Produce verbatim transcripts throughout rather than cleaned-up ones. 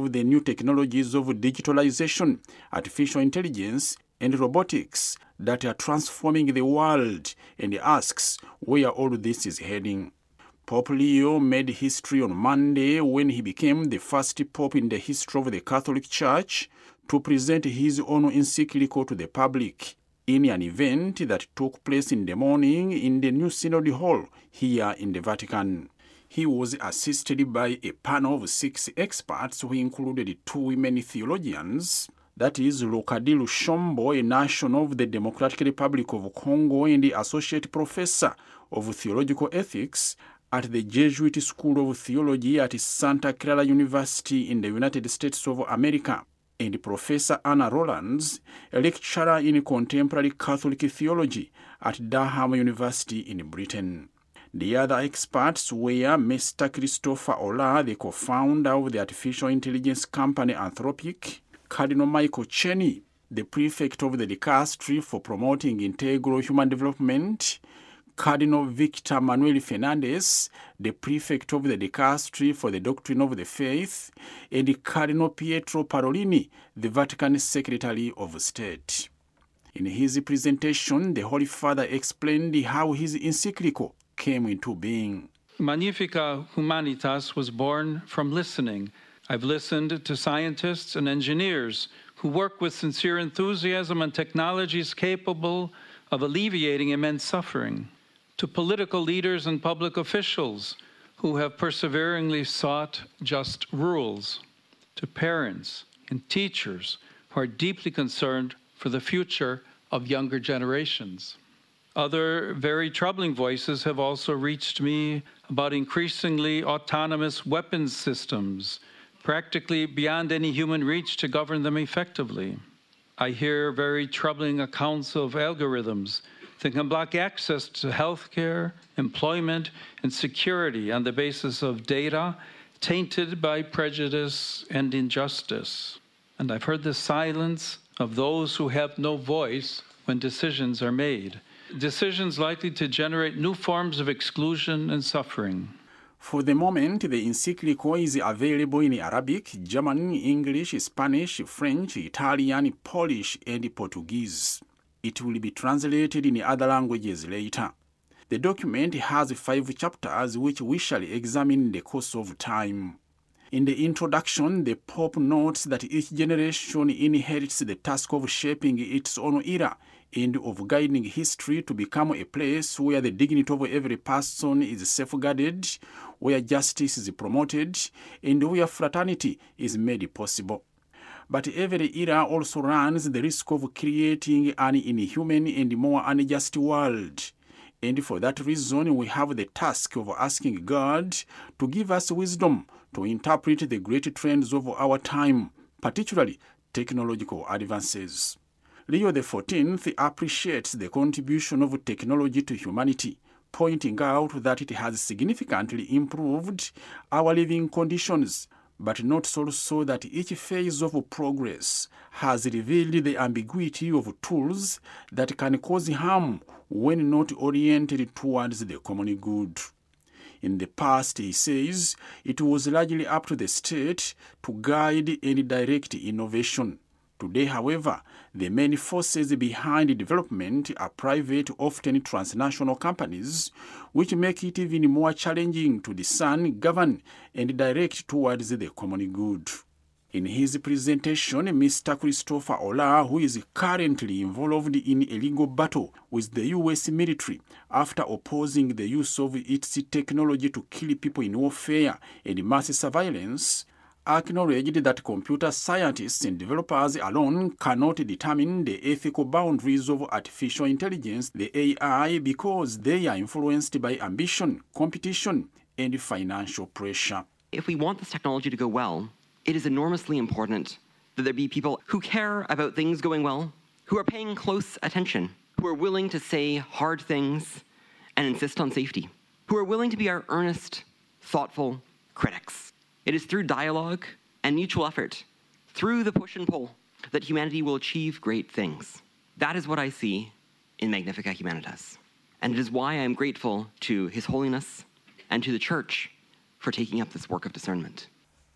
of the new technologies of digitalization, artificial intelligence, and robotics that are transforming the world, and asks where all this is heading. Pope Leo made history on Monday when he became the first pope in the history of the Catholic Church to present his own encyclical to the public in an event that took place in the morning in the new Synod Hall here in the Vatican. He was assisted by a panel of six experts who included two women theologians, that is, Lokadilu Shombo, a national of the Democratic Republic of Congo and the associate professor of theological ethics at the Jesuit School of Theology at Santa Clara University in the United States of America, and Professor Anna Rollins, a lecturer in contemporary Catholic theology at Durham University in Britain. The other experts were Mister Christopher Olah, the co-founder of the artificial intelligence company Anthropic, Cardinal Michael Cheney, the prefect of the Dicastery for Promoting Integral Human Development, Cardinal Victor Manuel Fernandez, the prefect of the Dicastery for the Doctrine of the Faith, and Cardinal Pietro Parolini, the Vatican Secretary of State. In his presentation, the Holy Father explained how his encyclical came into being. Magnificat Humanitas was born from listening. I've listened to scientists and engineers who work with sincere enthusiasm and technologies capable of alleviating immense suffering, to political leaders and public officials who have perseveringly sought just rules, to parents and teachers who are deeply concerned for the future of younger generations. Other very troubling voices have also reached me about increasingly autonomous weapons systems, practically beyond any human reach to govern them effectively. I hear very troubling accounts of algorithms that can block access to healthcare, employment, and security on the basis of data tainted by prejudice and injustice. And I've heard the silence of those who have no voice when decisions are made. Decisions likely to generate new forms of exclusion and suffering. For the moment, the encyclical is available in Arabic, German, English, Spanish, French, Italian, Polish, and Portuguese. It will be translated in other languages later. The document has five chapters which we shall examine in the course of time. In the introduction, the Pope notes that each generation inherits the task of shaping its own era and of guiding history to become a place where the dignity of every person is safeguarded, where justice is promoted, and where fraternity is made possible. But every era also runs the risk of creating an inhuman and more unjust world. And for that reason, we have the task of asking God to give us wisdom to interpret the great trends of our time, particularly technological advances. Leo the fourteenth appreciates the contribution of technology to humanity, pointing out that it has significantly improved our living conditions, but notes also that each phase of progress has revealed the ambiguity of tools that can cause harm when not oriented towards the common good. In the past, he says, it was largely up to the state to guide and direct innovation. Today, however, the main forces behind development are private, often transnational companies, which make it even more challenging to discern, govern, and direct towards the common good. In his presentation, Mister Christopher Olah, who is currently involved in a legal battle with the U S military after opposing the use of its technology to kill people in warfare and mass surveillance, acknowledged that computer scientists and developers alone cannot determine the ethical boundaries of artificial intelligence, the A I, because they are influenced by ambition, competition, and financial pressure. If we want this technology to go well, it is enormously important that there be people who care about things going well, who are paying close attention, who are willing to say hard things and insist on safety, who are willing to be our earnest, thoughtful critics. It is through dialogue and mutual effort, through the push and pull, that humanity will achieve great things. That is what I see in Magnificat Humanitas. And it is why I am grateful to His Holiness and to the Church for taking up this work of discernment.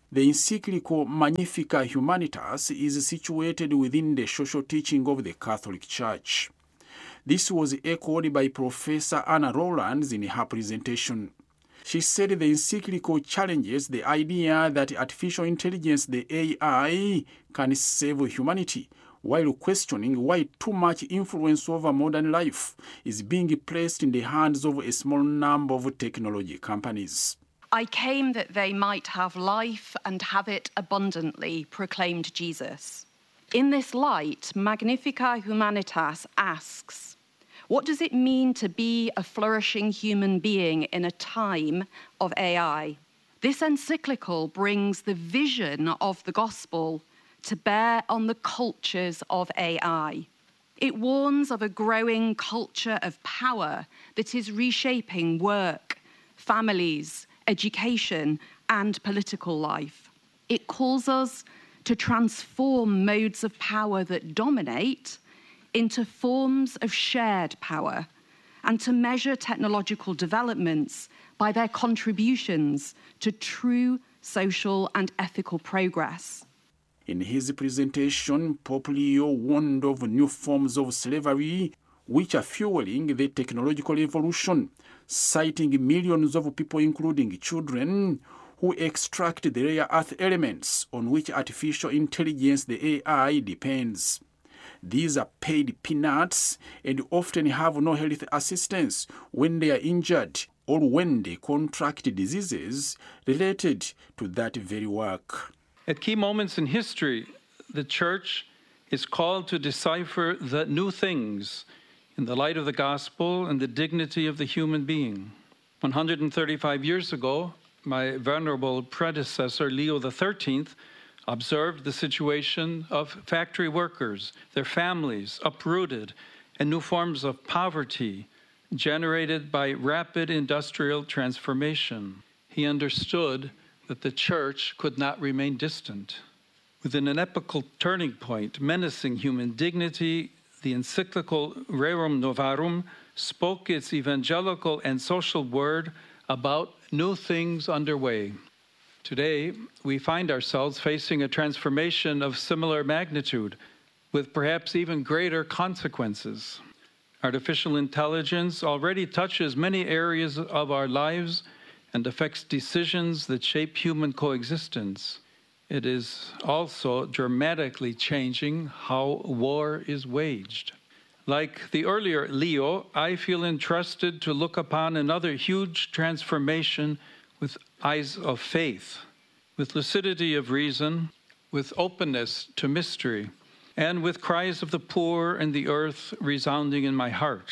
The encyclical Magnificat Humanitas is situated within the social teaching of the Catholic Church. This was echoed by Professor Anna Rowlands in her presentation. She said the encyclical challenges the idea that artificial intelligence, the A I, can save humanity, while questioning why too much influence over modern life is being placed in the hands of a small number of technology companies. I came that they might have life and have it abundantly, proclaimed Jesus. In this light, Magnificat Humanitas asks, what does it mean to be a flourishing human being in a time of A I? This encyclical brings the vision of the gospel to bear on the cultures of A I. It warns of a growing culture of power that is reshaping work, families, education, and political life. It calls us to transform modes of power that dominate into forms of shared power, and to measure technological developments by their contributions to true social and ethical progress. In his presentation, Pope Leo warned of new forms of slavery which are fueling the technological evolution, citing millions of people, including children, who extract the rare earth elements on which artificial intelligence, the A I, depends. These are paid peanuts and often have no health assistance when they are injured or when they contract diseases related to that very work. At key moments in history, the Church is called to decipher the new things in the light of the gospel and the dignity of the human being. one hundred thirty-five years ago, my venerable predecessor, Leo the thirteenth, observed the situation of factory workers, their families uprooted, and new forms of poverty generated by rapid industrial transformation. He understood that the Church could not remain distant. Within an epochal turning point menacing human dignity, the encyclical Rerum Novarum spoke its evangelical and social word about new things underway. Today, we find ourselves facing a transformation of similar magnitude, with perhaps even greater consequences. Artificial intelligence already touches many areas of our lives and affects decisions that shape human coexistence. It is also dramatically changing how war is waged. Like the earlier Leo, I feel entrusted to look upon another huge transformation with eyes of faith, with lucidity of reason, with openness to mystery, and with cries of the poor and the earth resounding in my heart.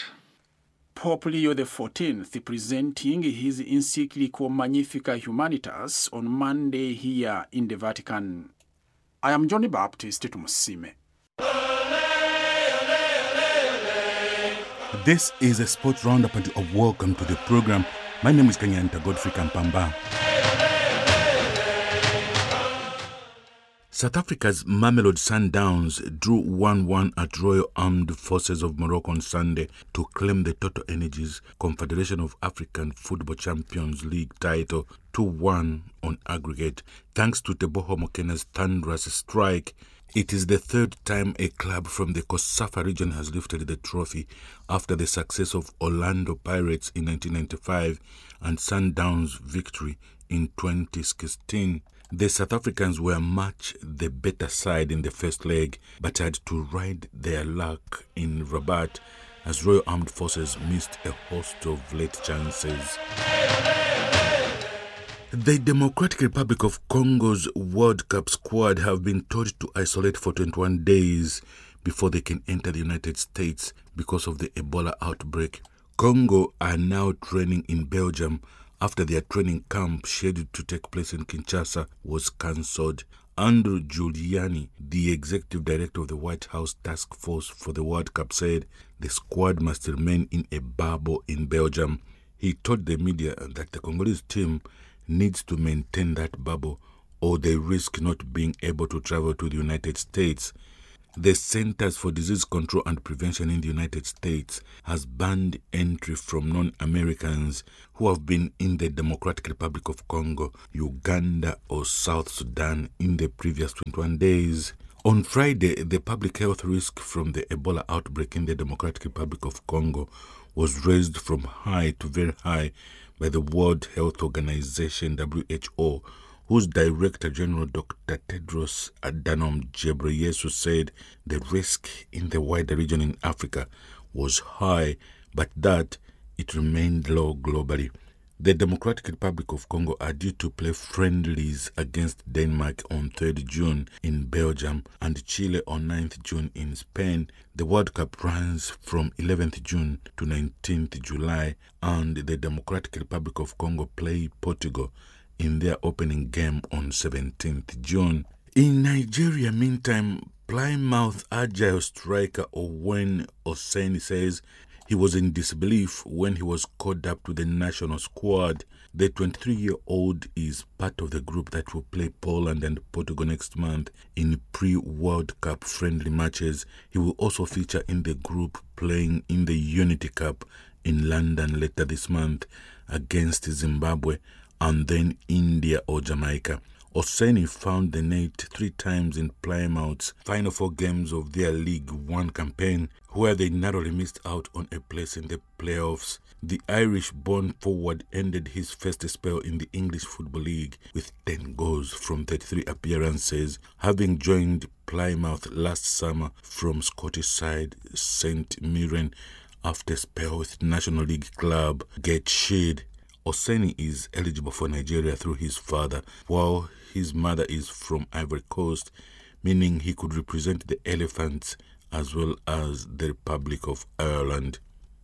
Pope Leo the fourteenth presenting his encyclical Magnificat Humanitas on Monday here in the Vatican. I am Johnny Baptist Tumusime. This is a sports roundup and a welcome to the program. My name is Kenyanta Godfrey Kampamba. South Africa's Mamelodi Sundowns drew one one at Royal Armed Forces of Morocco on Sunday to claim the Total Energies Confederation of African Football Champions League title two one on aggregate. Thanks to Teboho Mokena's thunderous strike, it is the third time a club from the Kosafa region has lifted the trophy after the success of Orlando Pirates in nineteen ninety-five and Sundowns' victory in twenty sixteen. The South Africans were much the better side in the first leg, but had to ride their luck in Rabat as Royal Armed Forces missed a host of late chances. The Democratic Republic of Congo's World Cup squad have been told to isolate for twenty-one days before they can enter the United States because of the Ebola outbreak. Congo are now training in Belgium after their training camp scheduled to take place in Kinshasa was cancelled. Andrew Giuliani, the executive director of the White House Task Force for the World Cup, said the squad must remain in a bubble in Belgium. He told the media that the Congolese team needs to maintain that bubble or they risk not being able to travel to the United States. The Centers for Disease Control and Prevention in the United States has banned entry from non-Americans who have been in the Democratic Republic of Congo, Uganda or South Sudan in the previous twenty-one days. On Friday, the public health risk from the Ebola outbreak in the Democratic Republic of Congo was raised from high to very high by the World Health Organization, W H O, whose Director General Doctor Tedros Adhanom Ghebreyesus said the risk in the wider region in Africa was high, but that it remained low globally. The Democratic Republic of Congo are due to play friendlies against Denmark on third of June in Belgium and Chile on ninth of June in Spain. The World Cup runs from eleventh of June to nineteenth of July, and the Democratic Republic of Congo play Portugal in their opening game on seventeenth of June. In Nigeria, meantime, Plymouth Agile striker Owen Oseni says he was in disbelief when he was called up to the national squad. The twenty-three-year-old is part of the group that will play Poland and Portugal next month in pre-World Cup friendly matches. He will also feature in the group playing in the Unity Cup in London later this month against Zimbabwe and then India or Jamaica. Oseni found the net three times in Plymouth's final four games of their League One campaign, where they narrowly missed out on a place in the playoffs. The Irish-born forward ended his first spell in the English Football League with ten goals from thirty-three appearances, having joined Plymouth last summer from Scottish side Saint Mirren after a spell with National League club Gateshead. Oseni is eligible for Nigeria through his father, while his mother is from Ivory Coast, meaning he could represent the Elephants as well as the Republic of Ireland.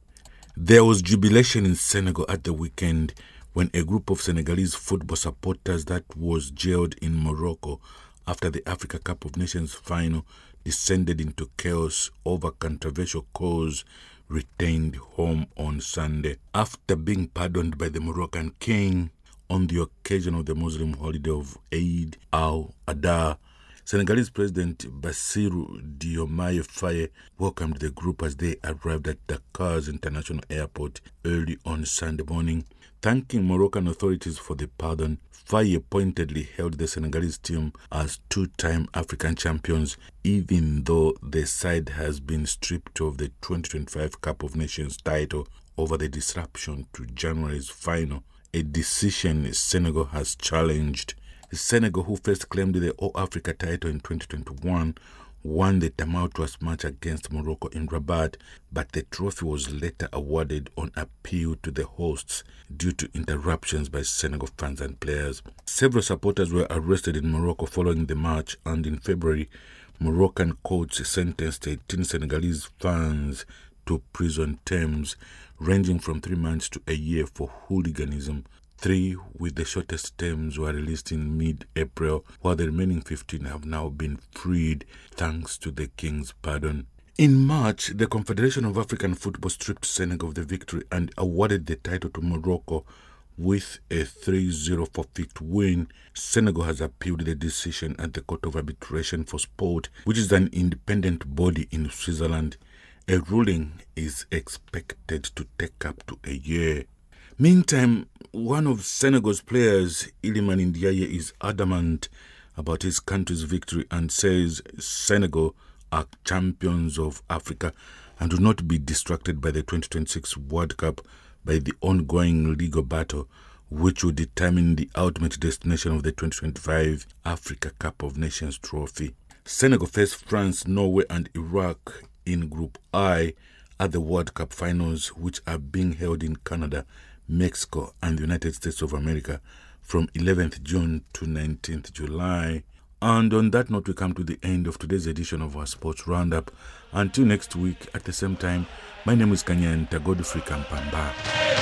There was jubilation in Senegal at the weekend when a group of Senegalese football supporters that was jailed in Morocco after the Africa Cup of Nations final descended into chaos over controversial cause retained home on Sunday. After being pardoned by the Moroccan king on the occasion of the Muslim holiday of Eid al-Adha, Senegalese President Bassirou Diomaye Faye welcomed the group as they arrived at Dakar's International Airport early on Sunday morning. Thanking Moroccan authorities for the pardon, Faye pointedly hailed the Senegalese team as two-time African champions, even though the side has been stripped of the twenty twenty-five Cup of Nations title over the disruption to January's final, a decision Senegal has challenged. Senegal, who first claimed the All-Africa title in twenty twenty-one, won the tumultuous match against Morocco in Rabat, but the trophy was later awarded on appeal to the hosts due to interruptions by Senegal fans and players. Several supporters were arrested in Morocco following the match, and in February, Moroccan courts sentenced eighteen Senegalese fans to prison terms ranging from three months to a year for hooliganism. Three, with the shortest terms, were released in mid-April, while the remaining fifteen have now been freed thanks to the king's pardon. In March, the Confederation of African Football stripped Senegal of the victory and awarded the title to Morocco with a three zero forfeit win. Senegal has appealed the decision at the Court of Arbitration for Sport, which is an independent body in Switzerland. A ruling is expected to take up to a year. Meantime, one of Senegal's players, Iliman Ndiaye, is adamant about his country's victory and says Senegal are champions of Africa and do not be distracted by the twenty twenty-six World Cup by the ongoing legal battle, which will determine the ultimate destination of the twenty twenty-five Africa Cup of Nations trophy. Senegal face France, Norway and Iraq in Group I at the World Cup finals, which are being held in Canada, Mexico and the United States of America from eleventh of June to nineteenth of July. And on that note, we come to the end of today's edition of our Sports Roundup. Until next week at the same time, my name is Kanyanta Godfrey Kampamba.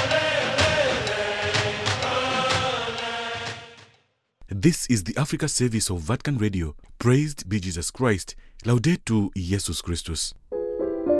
This is the Africa service of Vatican Radio. Praised be Jesus Christ. Laudetur Jesus Christus.